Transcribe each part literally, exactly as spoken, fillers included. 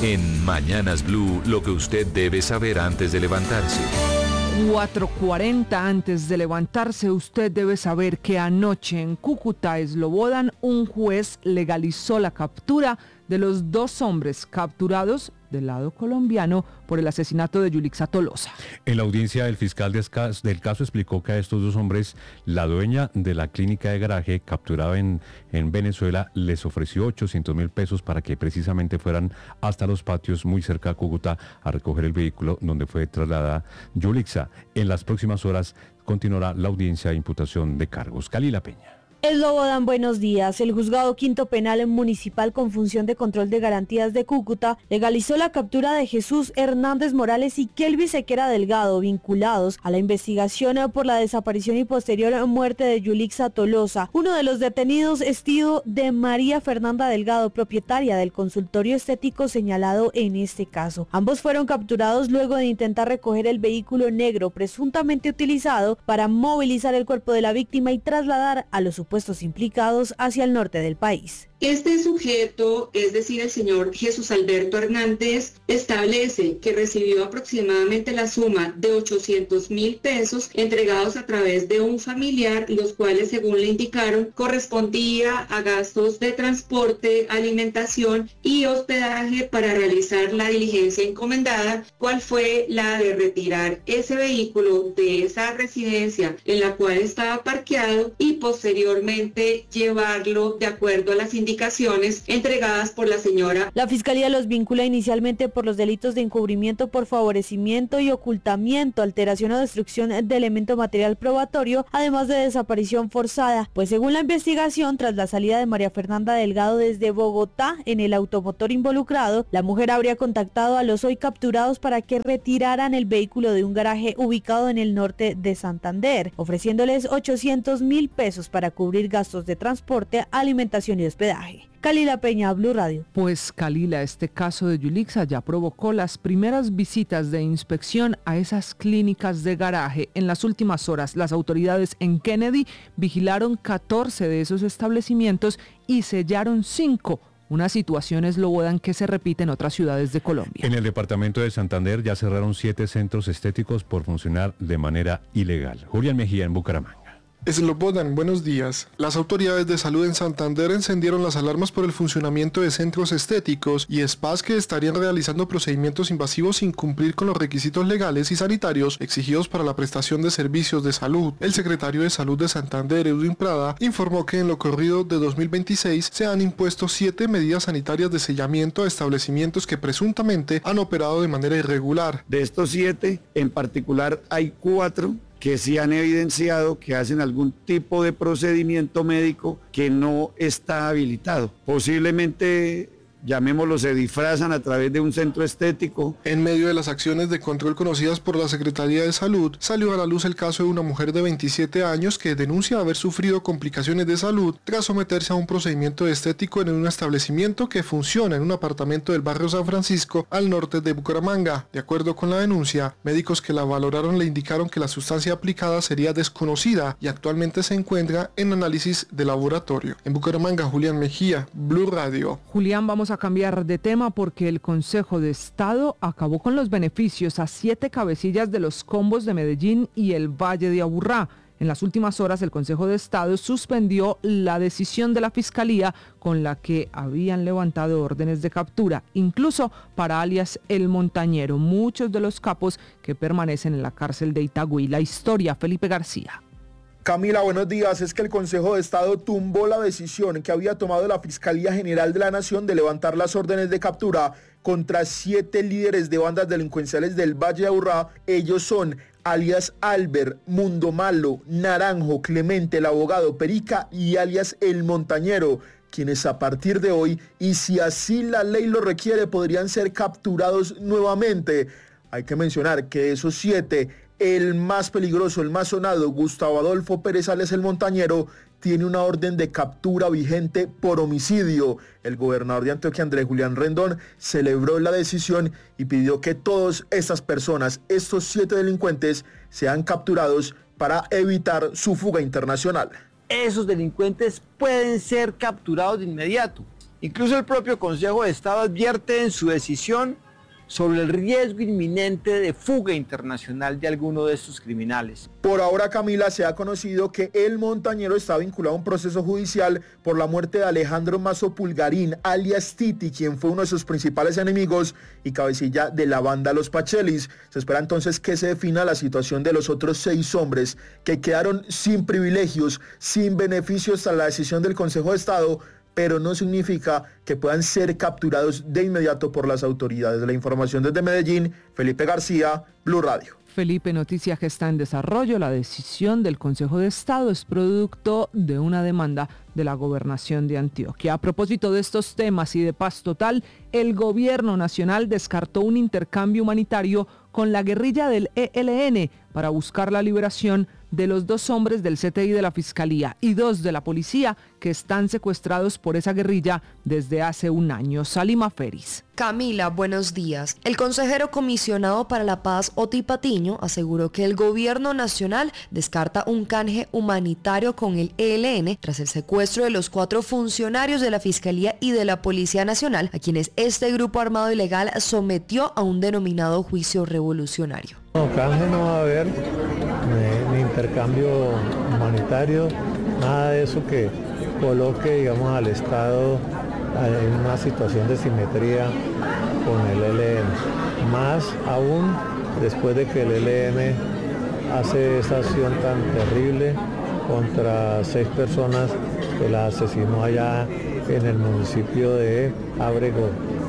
En Mañanas Blue, lo que usted debe saber antes de levantarse. cuatro cuarenta antes de levantarse, usted debe saber que anoche en Cúcuta, Eslobodan, un juez legalizó la captura de los dos hombres capturados del lado colombiano por el asesinato de Yulixa Tolosa. En la audiencia, el fiscal del caso explicó que a estos dos hombres, la dueña de la clínica de garaje capturada en, en Venezuela, les ofreció ochocientos mil pesos para que precisamente fueran hasta los patios muy cerca de Cúcuta a recoger el vehículo donde fue trasladada Yulixa. En las próximas horas continuará la audiencia de imputación de cargos. Calila Peña. Eslobodan, buenos días. El Juzgado Quinto Penal Municipal con función de control de garantías de Cúcuta legalizó la captura de Jesús Hernández Morales y Kelvis Sequera Delgado, vinculados a la investigación por la desaparición y posterior muerte de Yulixa Tolosa. Uno de los detenidos es tío de María Fernanda Delgado, propietaria del consultorio estético señalado en este caso. Ambos fueron capturados luego de intentar recoger el vehículo negro presuntamente utilizado para movilizar el cuerpo de la víctima y trasladar a los supuestos implicados hacia el norte del país. Este sujeto, es decir, el señor Jesús Alberto Hernández, establece que recibió aproximadamente la suma de ochocientos mil pesos entregados a través de un familiar, los cuales, según le indicaron, correspondía a gastos de transporte, alimentación y hospedaje para realizar la diligencia encomendada, cual fue la de retirar ese vehículo de esa residencia en la cual estaba parqueado y posteriormente llevarlo de acuerdo a las indicaciones indicaciones entregadas por la señora. La Fiscalía los vincula inicialmente por los delitos de encubrimiento por favorecimiento y ocultamiento, alteración o destrucción de elemento material probatorio, además de desaparición forzada, pues según la investigación, tras la salida de María Fernanda Delgado desde Bogotá en el automotor involucrado, la mujer habría contactado a los hoy capturados para que retiraran el vehículo de un garaje ubicado en el norte de Santander, ofreciéndoles ochocientos mil pesos para cubrir gastos de transporte, alimentación y hospedaje. Calila Peña, Blue Radio. Pues Calila, este caso de Yulixa ya provocó las primeras visitas de inspección a esas clínicas de garaje. En las últimas horas, las autoridades en Kennedy vigilaron catorce de esos establecimientos y sellaron cinco. Una situación Eslobodan que se repite en otras ciudades de Colombia. En el departamento de Santander ya cerraron siete centros estéticos por funcionar de manera ilegal. Julián Mejía en Bucaramanga. Eslobodan, buenos días. Las autoridades de salud en Santander encendieron las alarmas por el funcionamiento de centros estéticos y spas que estarían realizando procedimientos invasivos sin cumplir con los requisitos legales y sanitarios exigidos para la prestación de servicios de salud. El secretario de Salud de Santander, Edwin Prada, informó que en lo corrido de dos mil veintiséis se han impuesto siete medidas sanitarias de sellamiento a establecimientos que presuntamente han operado de manera irregular. De estos siete, en particular hay cuatro que sí han evidenciado que hacen algún tipo de procedimiento médico que no está habilitado. Posiblemente, llamémoslo, se disfrazan a través de un centro estético. En medio de las acciones de control conocidas por la Secretaría de Salud, salió a la luz el caso de una mujer de veintisiete años que denuncia haber sufrido complicaciones de salud tras someterse a un procedimiento estético en un establecimiento que funciona en un apartamento del barrio San Francisco al norte de Bucaramanga. De acuerdo con la denuncia, médicos que la valoraron le indicaron que la sustancia aplicada sería desconocida y actualmente se encuentra en análisis de laboratorio. En Bucaramanga, Julián Mejía, Blue Radio. Julián, vamos a cambiar de tema porque el Consejo de Estado acabó con los beneficios a siete cabecillas de los combos de Medellín y el Valle de Aburrá. En las últimas horas, el Consejo de Estado suspendió la decisión de la Fiscalía con la que habían levantado órdenes de captura, incluso para alias El Montañero, muchos de los capos que permanecen en la cárcel de Itagüí. La historia, Felipe García. Camila, buenos días. Es que el Consejo de Estado tumbó la decisión que había tomado la Fiscalía General de la Nación de levantar las órdenes de captura contra siete líderes de bandas delincuenciales del Valle de Aburrá. Ellos son alias Albert, Mundo Malo, Naranjo, Clemente, el abogado, Perica y alias El Montañero, quienes a partir de hoy, y si así la ley lo requiere, podrían ser capturados nuevamente. Hay que mencionar que de esos siete, el más peligroso, el más sonado, Gustavo Adolfo Pérez alias El Montañero, tiene una orden de captura vigente por homicidio. El gobernador de Antioquia, Andrés Julián Rendón, celebró la decisión y pidió que todas estas personas, estos siete delincuentes, sean capturados para evitar su fuga internacional. Esos delincuentes pueden ser capturados de inmediato. Incluso el propio Consejo de Estado advierte en su decisión sobre el riesgo inminente de fuga internacional de alguno de estos criminales. Por ahora, Camila, se ha conocido que el montañero está vinculado a un proceso judicial por la muerte de Alejandro Mazo Pulgarín, alias Titi, quien fue uno de sus principales enemigos y cabecilla de la banda Los Pachelis. Se espera entonces que se defina la situación de los otros seis hombres que quedaron sin privilegios, sin beneficios tras la decisión del Consejo de Estado, pero no significa que puedan ser capturados de inmediato por las autoridades. La información desde Medellín, Felipe García, Blue Radio. Felipe, noticia que está en desarrollo. La decisión del Consejo de Estado es producto de una demanda de la Gobernación de Antioquia. A propósito de estos temas y de paz total, el Gobierno Nacional descartó un intercambio humanitario con la guerrilla del E L N para buscar la liberación de los dos hombres del C T I de la Fiscalía y dos de la Policía que están secuestrados por esa guerrilla desde hace un año. Salima Feris. Camila, buenos días. El consejero comisionado para la paz, Oti Patiño, aseguró que el gobierno nacional descarta un canje humanitario con el E L N tras el secuestro de los cuatro funcionarios de la Fiscalía y de la Policía Nacional, a quienes este grupo armado ilegal sometió a un denominado juicio revolucionario. No, canje no va a haber, ni, ni intercambio humanitario, nada de eso que coloque, digamos, al Estado en una situación de simetría con el E L N. Más aún después de que el E L N hace esa acción tan terrible contra seis personas que la asesinó allá en el municipio de Ábrego,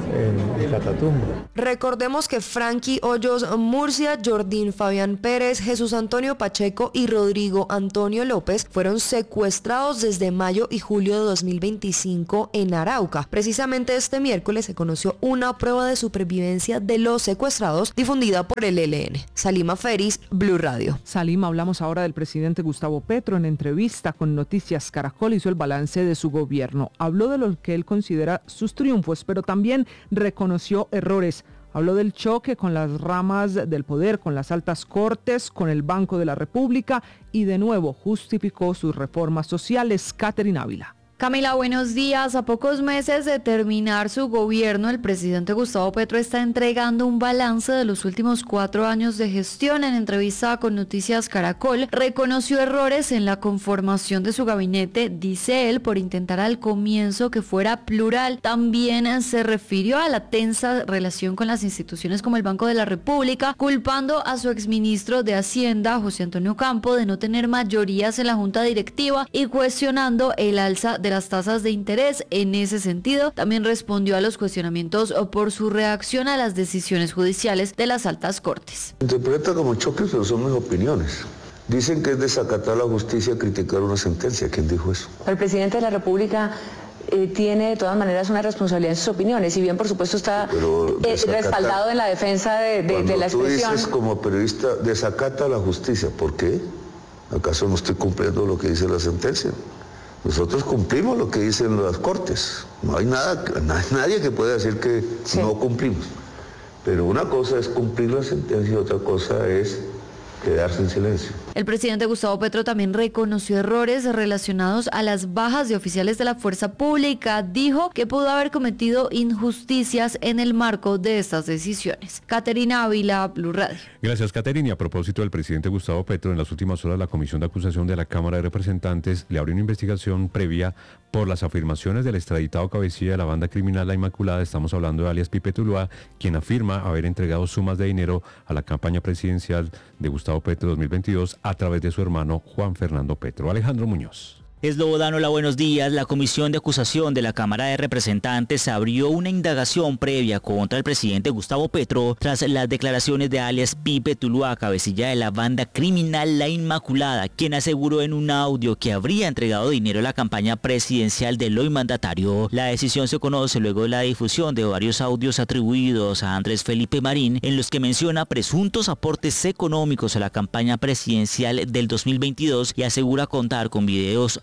en Catatumbo. Recordemos que Frankie Hoyos Murcia, Jordín Fabián Pérez, Jesús Antonio Pacheco y Rodrigo Antonio López fueron secuestrados desde mayo y julio de dos mil veinticinco en Arauca. Precisamente este miércoles se conoció una prueba de supervivencia de los secuestrados difundida por el E L N. Salima Feris, Blue Radio. Salima, hablamos ahora del presidente Gustavo Petro. En entrevista con Noticias Caracol hizo el balance de su gobierno. Habló de lo que él considera sus triunfos, pero también reconoció errores. Habló del choque con las ramas del poder, con las altas cortes, con el Banco de la República y de nuevo justificó sus reformas sociales. Catherine Ávila. Camila, buenos días. A pocos meses de terminar su gobierno, el presidente Gustavo Petro está entregando un balance de los últimos cuatro años de gestión. En entrevista con Noticias Caracol, reconoció errores en la conformación de su gabinete, dice él, por intentar al comienzo que fuera plural. También se refirió a la tensa relación con las instituciones como el Banco de la República, culpando a su exministro de Hacienda, José Antonio Campo, de no tener mayorías en la junta directiva y cuestionando el alza de las tasas de interés. En ese sentido, también respondió a los cuestionamientos por su reacción a las decisiones judiciales de las altas cortes. Interpreta como choques, pero son mis opiniones. Dicen que es desacatar la justicia criticar una sentencia. ¿Quién dijo eso? El presidente de la República eh, tiene de todas maneras una responsabilidad en sus opiniones, si bien por supuesto está eh, respaldado en la defensa de, de, de la expresión. Tú dices como periodista, desacata la justicia. ¿Por qué? ¿Acaso no estoy cumpliendo lo que dice la sentencia? Nosotros cumplimos lo que dicen las cortes. No hay nada, nadie que pueda decir que sí. No cumplimos. Pero una cosa es cumplir la sentencia y otra cosa es quedarse en silencio. El presidente Gustavo Petro también reconoció errores relacionados a las bajas de oficiales de la fuerza pública. Dijo que pudo haber cometido injusticias en el marco de estas decisiones. Caterina Ávila, Blue Radio. Gracias, Caterina. Y a propósito del presidente Gustavo Petro, en las últimas horas la Comisión de Acusación de la Cámara de Representantes le abrió una investigación previa por las afirmaciones del extraditado cabecilla de la banda criminal La Inmaculada. Estamos hablando de alias Pipe Tuluá, quien afirma haber entregado sumas de dinero a la campaña presidencial de Gustavo Petro dos mil veintidós a través de su hermano Juan Fernando Petro. Alejandro Muñoz. Eslobodan, hola, buenos días. La Comisión de Acusación de la Cámara de Representantes abrió una indagación previa contra el presidente Gustavo Petro tras las declaraciones de alias Pipe Tuluá, cabecilla de la banda criminal La Inmaculada, quien aseguró en un audio que habría entregado dinero a la campaña presidencial del hoy mandatario. La decisión se conoce luego de la difusión de varios audios atribuidos a Andrés Felipe Marín, en los que menciona presuntos aportes económicos a la campaña presidencial del dos mil veintidós y asegura contar con videos,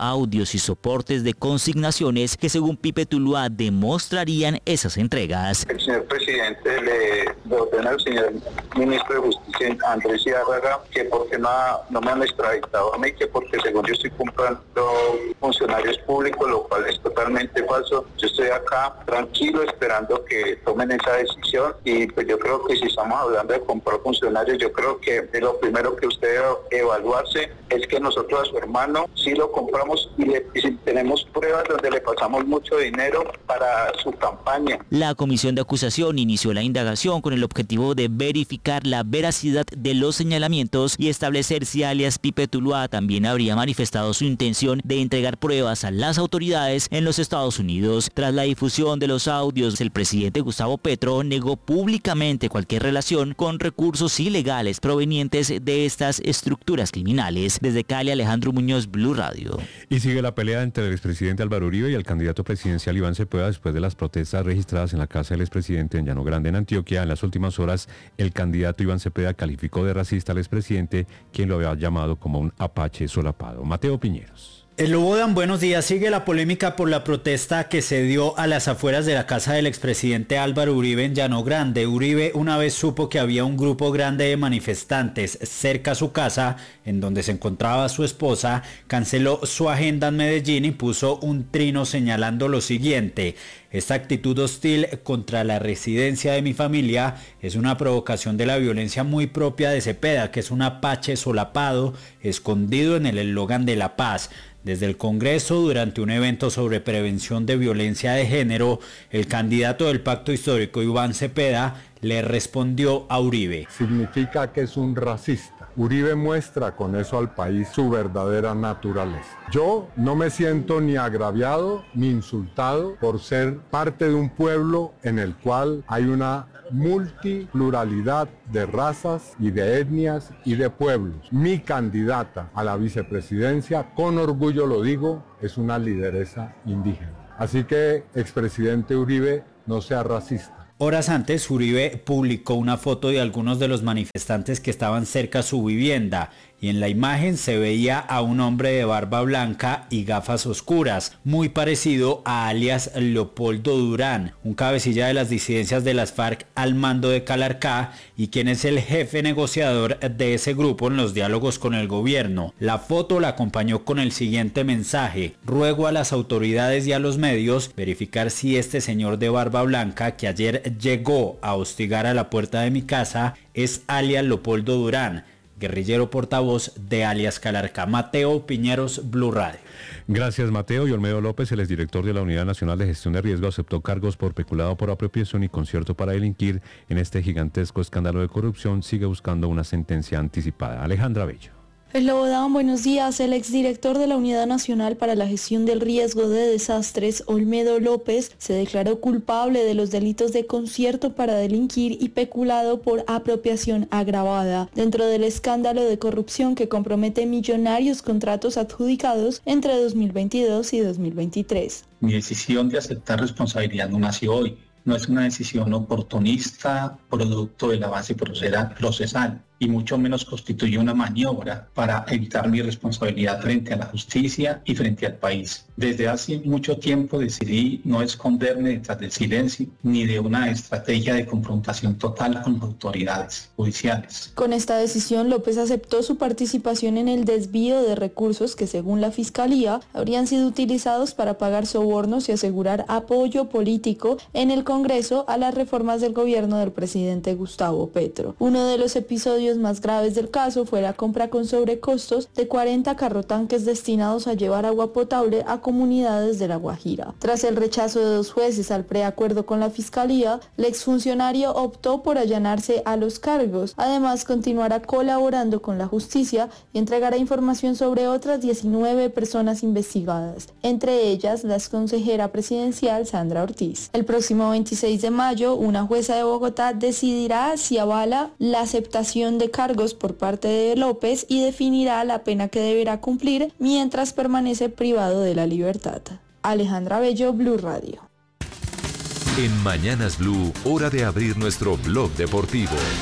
audios y soportes de consignaciones que según Pipe Tuluá demostrarían esas entregas. El señor presidente le ordena al señor ministro de Justicia, Andrés Ciárraga, que porque no, no me han extraditado a mí, que porque según yo estoy comprando funcionarios públicos, lo cual es totalmente falso. Yo estoy acá tranquilo esperando que tomen esa decisión y pues yo creo que si estamos hablando de comprar funcionarios, yo creo que lo primero que usted debe evaluarse es que nosotros a su hermano sí lo compramos y, le, y si tenemos pruebas donde le pasamos mucho dinero para su campaña. La comisión de acusación inició la indagación con el objetivo de verificar la veracidad de los señalamientos y establecer si alias Pipe Tuluá también habría manifestado su intención de entregar pruebas a las autoridades en los Estados Unidos. Tras la difusión de los audios, el presidente Gustavo Petro negó públicamente cualquier relación con recursos ilegales provenientes de estas estructuras criminales. Desde Cali, Alejandro Muñoz, Blue Radio. Y sigue la pelea entre el expresidente Álvaro Uribe y el candidato presidencial Iván Cepeda después de las protestas registradas en la casa del expresidente en Llano Grande, en Antioquia. En las últimas horas, el candidato Iván Cepeda calificó de racista al expresidente, quien lo había llamado como un apache solapado. Mateo Piñeros. El Lobodan, buenos días. Sigue la polémica por la protesta que se dio a las afueras de la casa del expresidente Álvaro Uribe en Llano Grande. Uribe, una vez supo que había un grupo grande de manifestantes cerca a su casa, en donde se encontraba su esposa, canceló su agenda en Medellín y puso un trino señalando lo siguiente: esta actitud hostil contra la residencia de mi familia es una provocación de la violencia muy propia de Cepeda, que es un apache solapado escondido en el eslogan de la paz. Desde el Congreso, durante un evento sobre prevención de violencia de género, el candidato del Pacto Histórico, Iván Cepeda, le respondió a Uribe. Significa que es un racista. Uribe muestra con eso al país su verdadera naturaleza. Yo no me siento ni agraviado ni insultado por ser parte de un pueblo en el cual hay una multipluralidad de razas y de etnias y de pueblos. Mi candidata a la vicepresidencia, con orgullo lo digo, es una lideresa indígena. Así que, expresidente Uribe, no sea racista. Horas antes, Uribe publicó una foto de algunos de los manifestantes que estaban cerca a su vivienda y en la imagen se veía a un hombre de barba blanca y gafas oscuras, muy parecido a alias Leopoldo Durán, un cabecilla de las disidencias de las FARC al mando de Calarcá y quien es el jefe negociador de ese grupo en los diálogos con el gobierno. La foto la acompañó con el siguiente mensaje: ruego a las autoridades y a los medios verificar si este señor de barba blanca que ayer llegó a hostigar a la puerta de mi casa es alias Leopoldo Durán, guerrillero portavoz de alias Calarcá. Mateo Piñeros, Blue Radio. Gracias, Mateo. Y Olmedo López, el exdirector de la Unidad Nacional de Gestión de Riesgo, aceptó cargos por peculado por apropiación y concierto para delinquir en este gigantesco escándalo de corrupción. Sigue buscando una sentencia anticipada. Alejandra Bello. El Lobodan, buenos días. El exdirector de la Unidad Nacional para la Gestión del Riesgo de Desastres, Olmedo López, se declaró culpable de los delitos de concierto para delinquir y peculado por apropiación agravada, dentro del escándalo de corrupción que compromete millonarios contratos adjudicados entre dos mil veintidós y dos mil veintitrés. Mi decisión de aceptar responsabilidad no nació hoy. No es una decisión oportunista, producto del avance procesal, y mucho menos constituye una maniobra para evitar mi responsabilidad frente a la justicia y frente al país. Desde hace mucho tiempo decidí no esconderme detrás del silencio ni de una estrategia de confrontación total con las autoridades judiciales. Con esta decisión, López aceptó su participación en el desvío de recursos que, según la Fiscalía, habrían sido utilizados para pagar sobornos y asegurar apoyo político en el Congreso a las reformas del gobierno del presidente Gustavo Petro. Uno de los episodios más graves del caso fue la compra con sobrecostos de cuarenta carrotanques destinados a llevar agua potable a comunidades de La Guajira. Tras el rechazo de dos jueces al preacuerdo con la Fiscalía, el exfuncionario optó por allanarse a los cargos. Además, continuará colaborando con la justicia y entregará información sobre otras diecinueve personas investigadas, entre ellas la exconsejera presidencial Sandra Ortiz. El próximo veintiséis de mayo, una jueza de Bogotá decidirá si avala la aceptación de cargos por parte de López y definirá la pena que deberá cumplir mientras permanece privado de la libertad. Alejandra Bello, Blue Radio. En Mañanas Blue, hora de abrir nuestro blog deportivo.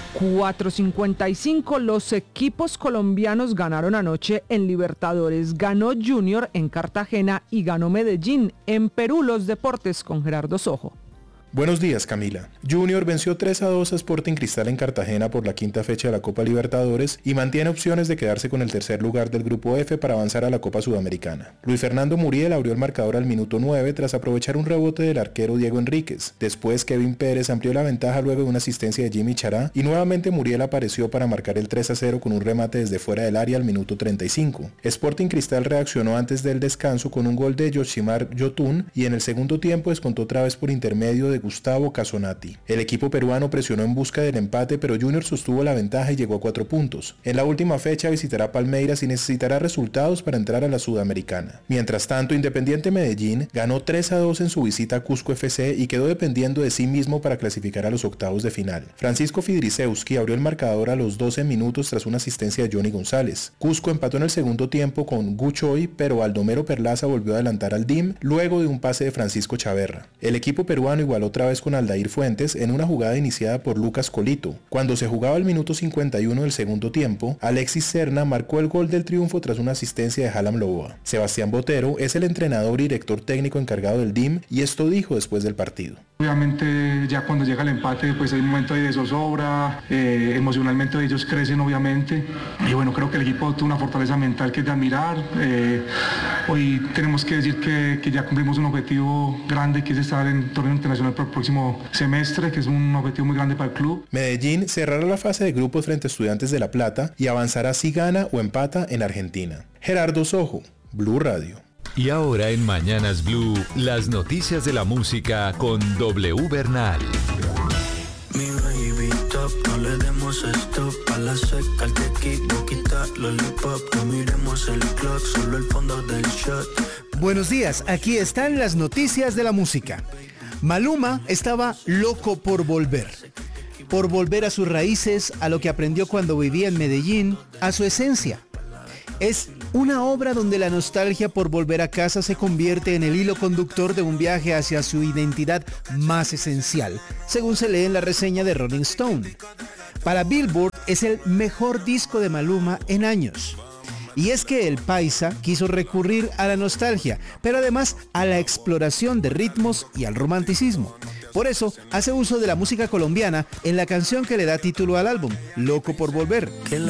cuatro cincuenta y cinco, los equipos colombianos ganaron anoche en Libertadores. Ganó Junior en Cartagena y ganó Medellín. En Perú, los deportes con Gerardo Sojo. Buenos días, Camila. Junior venció tres a dos a Sporting Cristal en Cartagena por la quinta fecha de la Copa Libertadores y mantiene opciones de quedarse con el tercer lugar del Grupo F para avanzar a la Copa Sudamericana. Luis Fernando Muriel abrió el marcador al minuto nueve tras aprovechar un rebote del arquero Diego Enríquez. Después, Kevin Pérez amplió la ventaja luego de una asistencia de Jimmy Chará y nuevamente Muriel apareció para marcar el tres a cero con un remate desde fuera del área al minuto treinta y cinco. Sporting Cristal reaccionó antes del descanso con un gol de Yoshimar Yotun y en el segundo tiempo descontó otra vez por intermedio de Gustavo Casonati. El equipo peruano presionó en busca del empate, pero Junior sostuvo la ventaja y llegó a cuatro puntos. En la última fecha visitará Palmeiras y necesitará resultados para entrar a la Sudamericana. Mientras tanto, Independiente Medellín ganó tres a dos en su visita a Cusco F C y quedó dependiendo de sí mismo para clasificar a los octavos de final. Francisco Fidrisewski abrió el marcador a los doce minutos tras una asistencia de Johnny González. Cusco empató en el segundo tiempo con Guchoy, pero Baldomero Perlaza volvió a adelantar al D I M luego de un pase de Francisco Chaverra. El equipo peruano igualó otra vez con Aldair Fuentes en una jugada iniciada por Lucas Colito. Cuando se jugaba el minuto cincuenta y uno del segundo tiempo, Alexis Serna marcó el gol del triunfo tras una asistencia de Hallam Loboa. Sebastián Botero es el entrenador y director técnico encargado del D I M y esto dijo después del partido. Obviamente ya cuando llega el empate pues hay un momento de zozobra, eh, emocionalmente ellos crecen obviamente y bueno, creo que el equipo tuvo una fortaleza mental que es de admirar. Eh, hoy tenemos que decir que, que ya cumplimos un objetivo grande que es estar en torneo internacional para el próximo semestre, que es un objetivo muy grande para el club. Medellín cerrará la fase de grupos frente a Estudiantes de La Plata y avanzará si gana o empata en Argentina. Gerardo Sojo, Blue Radio. Y ahora en Mañanas Blue, las noticias de la música con W Bernal. Mi baby top, no le demos stop a la seca, el tequi, boquita, lollipop, no miremos el clock, solo el fondo del shot. Buenos días, aquí están las noticias de la música. Maluma estaba loco por volver. Por volver a sus raíces, a lo que aprendió cuando vivía en Medellín, a su esencia. Es una obra donde la nostalgia por volver a casa se convierte en el hilo conductor de un viaje hacia su identidad más esencial, según se lee en la reseña de Rolling Stone. Para Billboard es el mejor disco de Maluma en años. Y es que el paisa quiso recurrir a la nostalgia, pero además a la exploración de ritmos y al romanticismo. Por eso hace uso de la música colombiana en la canción que le da título al álbum, Loco por Volver.